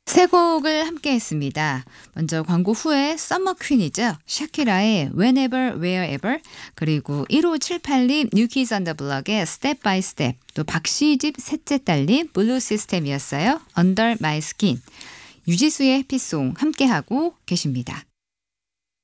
세 곡을 함께 했습니다. 먼저 광고 후에 썸머 퀸이죠. 샤키라의 Whenever, Wherever, 그리고 1578님 New Kids on the Block의 Step by Step, 또 박시집 셋째 딸님 블루 시스템이었어요. Under My Skin. 유지수의 해피송 함께하고 계십니다.